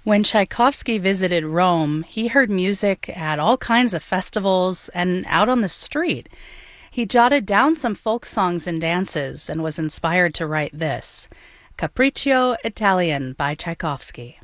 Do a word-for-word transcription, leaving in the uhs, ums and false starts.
When Tchaikovsky visited Rome, he heard music at all kinds of festivals and out on the street. He jotted down some folk songs and dances and was inspired to write this Capriccio Italian by Tchaikovsky.